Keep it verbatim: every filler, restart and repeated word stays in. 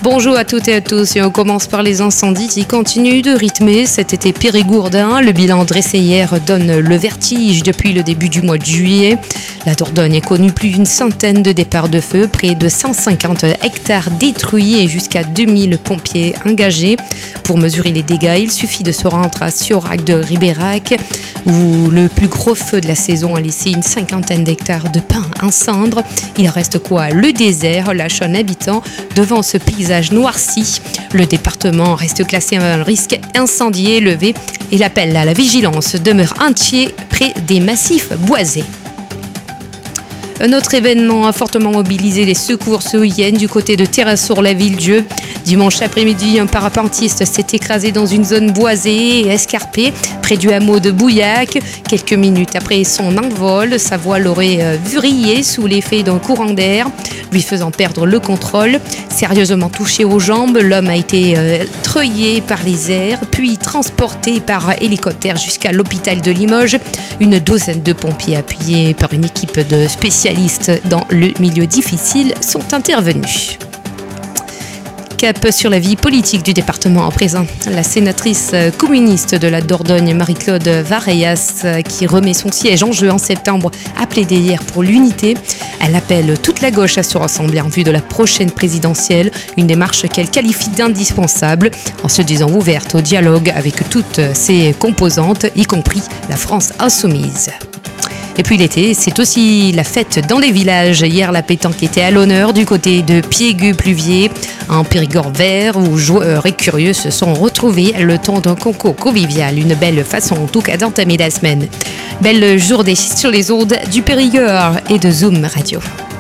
Bonjour à toutes et à tous, et on commence par les incendies qui continuent de rythmer cet été périgourdin. Le bilan dressé hier donne le vertige depuis le début du mois de juillet. La Dordogne a connu plus d'une centaine de départs de feu, près de cent cinquante hectares détruits et jusqu'à deux mille pompiers engagés. Pour mesurer les dégâts, il suffit de se rendre à Siorac de Ribérac, où le plus gros feu de la saison a laissé une cinquantaine d'hectares de pins en cendres. Il reste quoi? Le désert lâche un habitant devant ce paysage noirci. Le département reste classé à un risque incendie élevé et l'appel à la vigilance demeure entier près des massifs boisés. Un autre événement a fortement mobilisé les secours ce week-end du côté de Terrassour-la-Ville-Dieu. Dimanche après-midi, un parapentiste s'est écrasé dans une zone boisée et escarpée près du hameau de Bouillac. Quelques minutes après son envol, sa voile aurait vrillé sous l'effet d'un courant d'air, lui faisant perdre le contrôle. Sérieusement touché aux jambes, l'homme a été euh, treuillé par les airs, puis transporté par hélicoptère jusqu'à l'hôpital de Limoges. Une douzaine de pompiers appuyés par une équipe de spécialistes dans le milieu difficile sont intervenus. Cap sur la vie politique du département à présent. La sénatrice communiste de la Dordogne, Marie-Claude Vareillas, qui remet son siège en jeu en septembre, a plaidé hier pour l'unité. Elle appelle toute la gauche à se rassembler en vue de la prochaine présidentielle, une démarche qu'elle qualifie d'indispensable, en se disant ouverte au dialogue avec toutes ses composantes, y compris la France insoumise. Et puis l'été, c'est aussi la fête dans les villages. Hier, la pétanque était à l'honneur du côté de Piégu-Pluviers, en Périgord vert, où joueurs et curieux se sont retrouvés le temps d'un concours convivial. Une belle façon, en tout cas, d'entamer la semaine. Belle journée sur les ondes du Périgord et de Zoom Radio.